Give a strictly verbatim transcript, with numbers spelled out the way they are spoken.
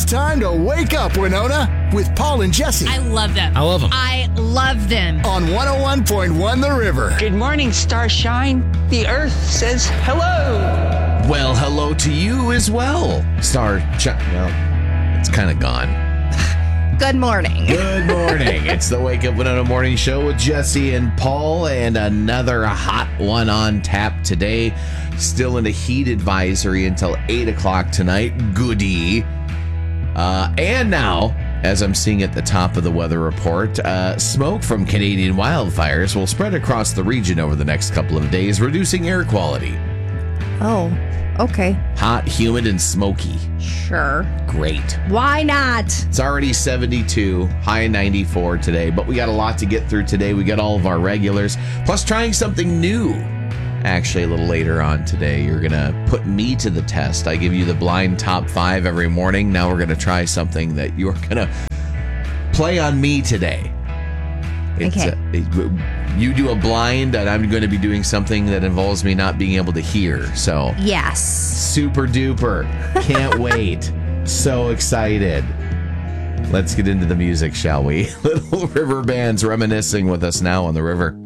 It's time to wake up, Winona, with Paul and Jesse I love them. I love them. I love them. on one oh one point one The River. Good morning, Starshine. The Earth says hello. Well, hello to you as well, Star. Ch- well, it's kind of gone. Good morning. Good morning. It's the Wake Up Winona Morning Show with Jesse and Paul, and another hot one on tap today. Still in a heat advisory until eight o'clock tonight. Goody. Uh, and now, as I'm seeing at the top of the weather report, uh, smoke from Canadian wildfires will spread across the region over the next couple of days, reducing air quality. Oh, okay. Hot, humid, and smoky. Sure. Great. Why not? It's already seventy-two, high ninety-four today, but we got a lot to get through today. We got all of our regulars, plus trying something new. Actually, a little later on today, you're going to put me to the test. I give you the blind top five every morning. Now we're going to try something that you're going to play on me today. It's Okay. A, it, you do a blind, and I'm going to be doing something that involves me not being able to hear. So Yes. super duper. Can't wait. So excited. Let's get into the music, shall we? Little River Bands reminiscing with us now on the river.